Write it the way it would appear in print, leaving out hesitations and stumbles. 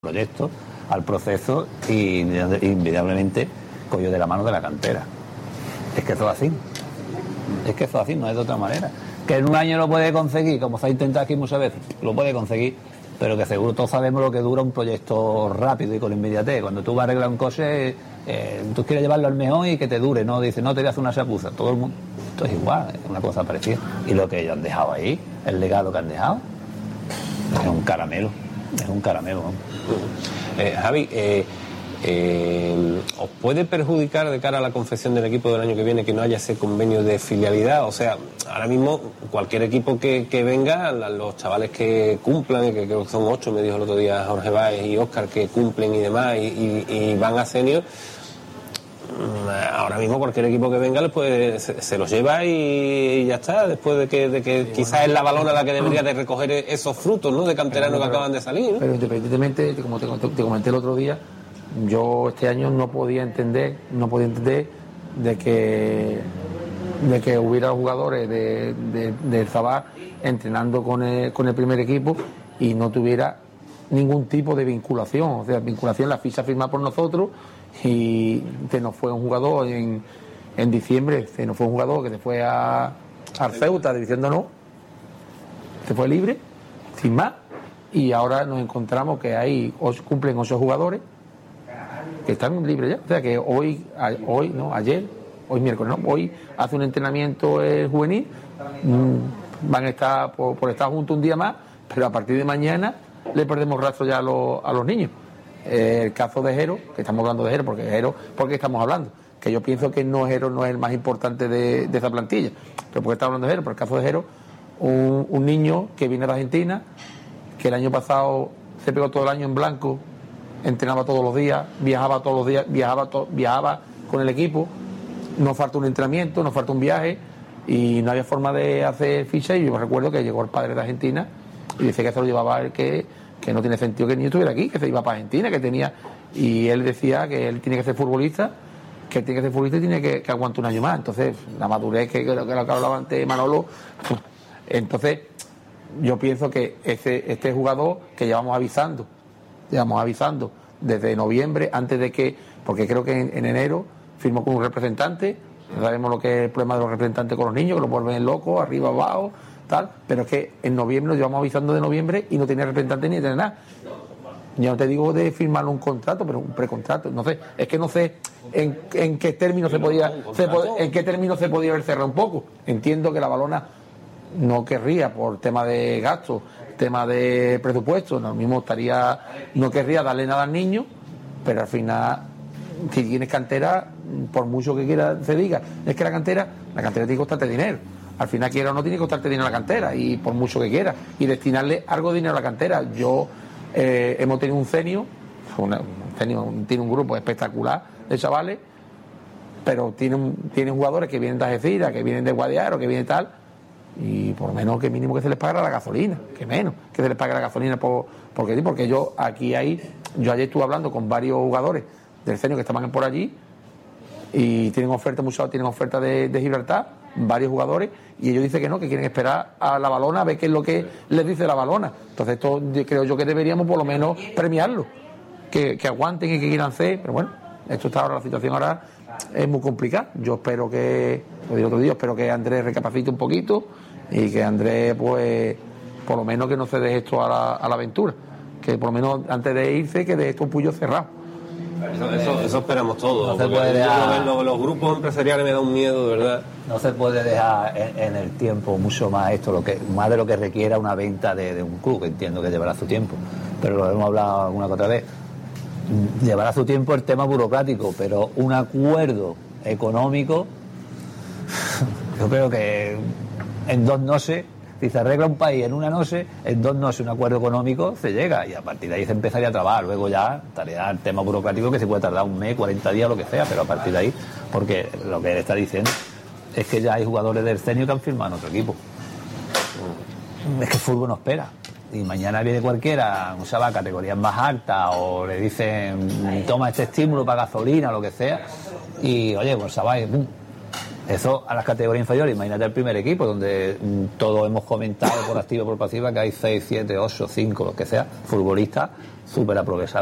proyecto, al proceso y invariablemente cogió de la mano de la cantera. Es que eso es así. Es que eso es así, no es de otra manera. Que en un año lo puede conseguir, como se ha intentado aquí muchas veces, lo puede conseguir, pero que seguro todos sabemos lo que dura un proyecto rápido y con inmediatez. Cuando tú vas a arreglar un coche, tú quieres llevarlo al mejor y que te dure, no dices, no te voy a hacer una chapuza. Todo el mundo, esto es igual, es una cosa parecida. Y lo que ellos han dejado ahí, el legado que han dejado, es un caramelo, es un caramelo, ¿no? Javi, ¿os puede perjudicar de cara a la confección del equipo del año que viene que no haya ese convenio de filialidad? O sea, ahora mismo cualquier equipo que venga, los chavales que cumplan, que creo que son 8, me dijo el otro día Jorge Báez y Óscar, que cumplen y demás y van a senior, ahora mismo cualquier equipo que venga se los lleva y ya está, después de que quizás es la Valona la que debería de recoger esos frutos, ¿no?, de canteranos que acaban de salir, ¿no? Pero independientemente, como te comenté el otro día, yo este año no podía entender de que hubiera jugadores del Zabal entrenando con el primer equipo y no tuviera ningún tipo de vinculación. O sea, vinculación, la ficha firmada por nosotros, y se nos fue un jugador en diciembre, se nos fue un jugador que se fue al Ceuta diciendo no, se fue libre, sin más, y ahora nos encontramos que ahí cumplen 8 jugadores que están libres ya. O sea que hoy miércoles, ¿no? Hoy hace un entrenamiento juvenil, van a estar por estar juntos un día más, pero a partir de mañana le perdemos rastro ya a los niños. El caso de Jero, que estamos hablando de Jero, porque estamos hablando, que yo pienso que Jero no es el más importante de esa plantilla, pero porque estamos hablando de Jero, pero el caso de Jero, un niño que viene de Argentina, que el año pasado se pegó todo el año en blanco, entrenaba todos los días, viajaba todos los días, viajaba con el equipo, nos falta un entrenamiento, nos falta un viaje y no había forma de hacer ficha. Y yo me recuerdo que llegó el padre de Argentina y decía que se lo llevaba él, que no tiene sentido que el niño estuviera aquí, que se iba para Argentina, y él decía que él tiene que ser futbolista, y tiene que aguantar un año más. Entonces, la madurez que lo que hablaba antes Manolo, entonces yo pienso que este jugador que llevamos avisando desde noviembre, antes de que, porque creo que en enero firmó con un representante, sabemos lo que es el problema de los representantes con los niños, que los vuelven locos, arriba, abajo, tal, pero es que en noviembre nos llevamos avisando de noviembre y no tenía representante ni tenía nada. Ya no te digo de firmar un contrato, pero un precontrato, no sé, es que no sé en qué término se podía haber cerrado un poco. Entiendo que la Valona no querría por tema de gasto, tema de presupuesto, no querría darle nada al niño, pero al final, si tienes cantera, por mucho que quiera se diga, es que la cantera tiene que costarte dinero. Al final, quiera o no, tiene que costarte dinero a la cantera, y por mucho que quiera, y destinarle algo de dinero a la cantera. Yo hemos tenido un cenio, tiene un grupo espectacular de chavales, pero tienen jugadores que vienen de Algeciras, que vienen de Guadiaro, que vienen tal, y por lo menos que mínimo que se les pague la gasolina, que menos que se les pague la gasolina porque yo ayer estuve hablando con varios jugadores del cenio que estaban por allí y tienen oferta de Gibraltar, varios jugadores, y ellos dicen que no, que quieren esperar a la Valona a ver qué es lo que les dice la Valona. Entonces esto creo yo que deberíamos por lo menos premiarlo, que aguanten y que quieran hacer, pero bueno, esto está ahora, la situación ahora es muy complicada. Yo espero espero que Andrés recapacite un poquito y que Andrés, pues, por lo menos que no se deje esto a la aventura, que por lo menos antes de irse que deje esto un puño cerrado. Eso esperamos todos. No se puede dejar, los grupos empresariales me da un miedo, de verdad. No se puede dejar en el tiempo mucho más más de lo que requiera una venta de un club, que entiendo que llevará su tiempo, pero lo hemos hablado alguna que otra vez. Llevará su tiempo el tema burocrático, pero un acuerdo económico, yo creo que en 2 noches, si se arregla un país en una noche, en 2 noches un acuerdo económico se llega, y a partir de ahí se empezaría a trabajar. Luego ya estaría el tema burocrático, que se puede tardar un mes, 40 días, lo que sea, pero a partir de ahí, porque lo que él está diciendo es que ya hay jugadores del Cenio que han firmado en otro equipo. Es que el fútbol no espera. Y mañana viene cualquiera, un chaval categorías más altas, o le dicen toma este estímulo para gasolina, lo que sea, y oye, pues chaval, Eso a las categorías inferiores, imagínate el primer equipo, donde todos hemos comentado por activa y por pasiva que hay 6, 7, 8, 5, lo que sea, futbolistas súper aprovechables.